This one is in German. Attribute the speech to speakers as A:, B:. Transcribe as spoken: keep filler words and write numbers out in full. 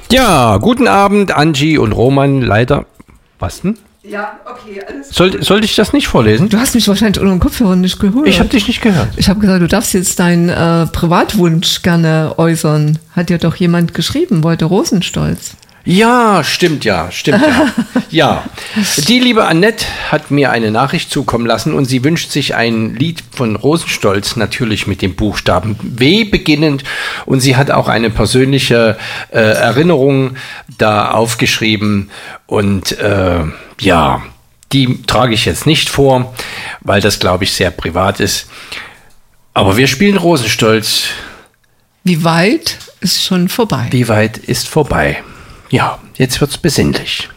A: Ja, guten Abend, Angie und Roman. Leider. Was denn?
B: Ja, okay, alles gut.
A: Soll, sollte ich das nicht vorlesen?
B: Du hast mich wahrscheinlich unter den Kopfhörern nicht gehört.
A: Ich habe dich nicht gehört.
B: Ich habe gesagt, du darfst jetzt deinen äh, Privatwunsch gerne äußern. Hat dir doch jemand geschrieben, wollte Rosenstolz.
A: Ja, stimmt ja, stimmt ja. Ja, die liebe Annette hat mir eine Nachricht zukommen lassen und sie wünscht sich ein Lied von Rosenstolz, natürlich mit dem Buchstaben W beginnend. Und sie hat auch eine persönliche äh, Erinnerung da aufgeschrieben. Und äh, ja, die trage ich jetzt nicht vor, weil das, glaube ich, sehr privat ist. Aber wir spielen Rosenstolz.
B: Wie weit ist schon vorbei?
A: Wie weit ist vorbei? Ja, jetzt wird's besinnlich.